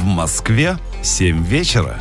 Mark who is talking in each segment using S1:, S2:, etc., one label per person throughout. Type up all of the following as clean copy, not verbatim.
S1: Москве 7 вечера.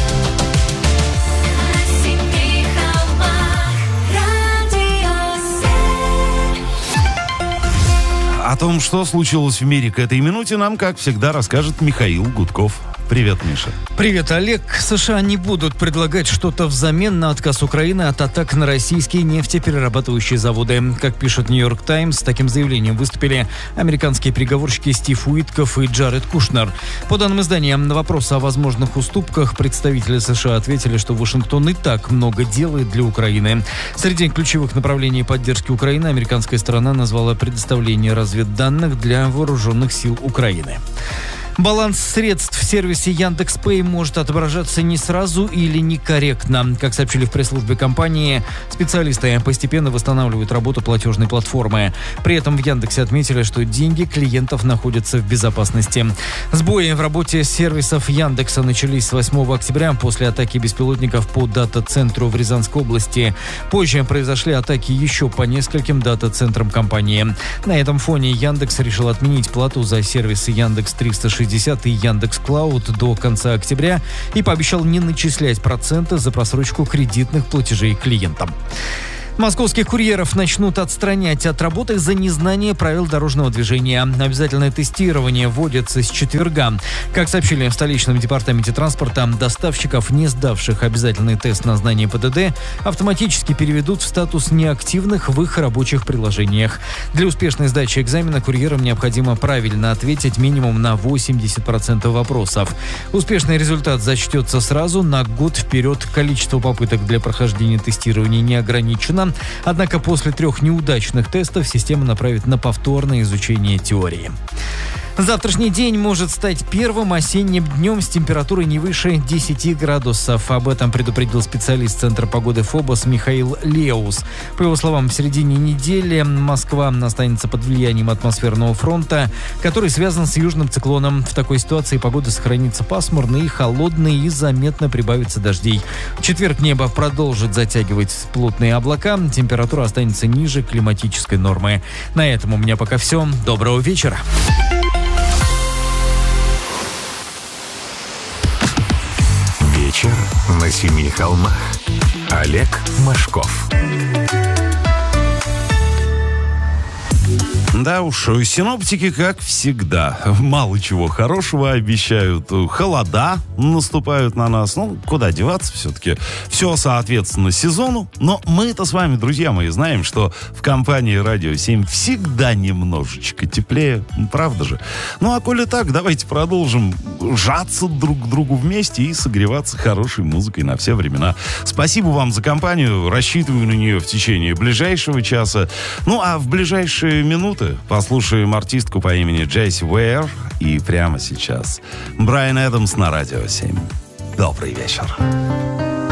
S1: О том, что случилось в мире к этой минуте, нам, как всегда, расскажет Михаил Гудков. Привет, Миша.
S2: Привет, Олег. США не будут предлагать что-то взамен на отказ Украины от атак на российские нефтеперерабатывающие заводы. Как пишет «Нью-Йорк Таймс», с таким заявлением выступили американские переговорщики Стив Уитков и Джаред Кушнер. По данным издания, на вопрос о возможных уступках представители США ответили, что Вашингтон и так много делает для Украины. Среди ключевых направлений поддержки Украины американская сторона назвала предоставление разведданных для вооруженных сил Украины. Баланс средств в сервисе Яндекс.Пэй может отображаться не сразу или некорректно. Как сообщили в пресс-службе компании, специалисты постепенно восстанавливают работу платежной платформы. При этом в Яндексе отметили, что деньги клиентов находятся в безопасности. Сбои в работе сервисов Яндекса начались с 8 октября после атаки беспилотников по дата-центру в Рязанской области. Позже произошли атаки еще по нескольким дата-центрам компании. На этом фоне Яндекс решил отменить плату за сервисы Яндекс 360 и Яндекс.Клауд до конца октября и пообещал не начислять проценты за просрочку кредитных платежей клиентам. Московских курьеров начнут отстранять от работы за незнание правил дорожного движения. Обязательное тестирование вводится с четверга. Как сообщили в столичном департаменте транспорта, доставщиков, не сдавших обязательный тест на знание ПДД, автоматически переведут в статус неактивных в их рабочих приложениях. Для успешной сдачи экзамена курьерам необходимо правильно ответить минимум на 80% вопросов. Успешный результат зачтется сразу на год вперед. Количество попыток для прохождения тестирования не ограничено. Однако после 3 неудачных тестов система направит на повторное изучение теории. Завтрашний день может стать первым осенним днем с температурой не выше 10 градусов. Об этом предупредил специалист Центра погоды ФОБОС Михаил Леус. По его словам, в середине недели Москва останется под влиянием атмосферного фронта, который связан с южным циклоном. В такой ситуации погода сохранится пасмурной и холодной, и заметно прибавится дождей. В четверг небо продолжит затягивать плотные облака. Температура останется ниже климатической нормы. На этом у меня пока все. Доброго вечера.
S3: Вечер на семи холмах. Олег Машков.
S1: Да уж, синоптики, как всегда, мало чего хорошего обещают. Холода наступают на нас. Ну, куда деваться все-таки? Все соответственно сезону. Но мы-то с вами, друзья мои, знаем, что в компании «Радио 7» всегда немножечко теплее. Правда же? Ну, а коли так, давайте продолжим жаться друг к другу вместе и согреваться хорошей музыкой на все времена. Спасибо вам за компанию. Рассчитываю на нее в течение ближайшего часа. Ну, а в ближайшие минуты послушаем артистку по имени Джесси Уэйр. И прямо сейчас Брайан Эдамс на Радио 7. Добрый вечер.